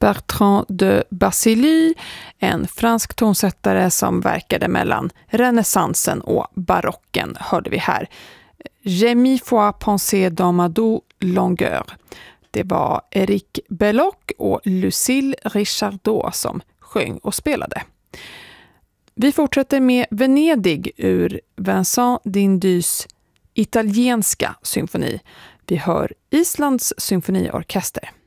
Bertrand de Basilly, en fransk tonsättare som verkade mellan renässansen och barocken, hörde vi här. J'ai mille fois pensé dans ma douce longueur. Det var Eric Belloc och Lucille Richardot som sjöng och spelade. Vi fortsätter med Venedig ur Vincent d'Indus italienska symfoni. Vi hör Islands symfoniorkester.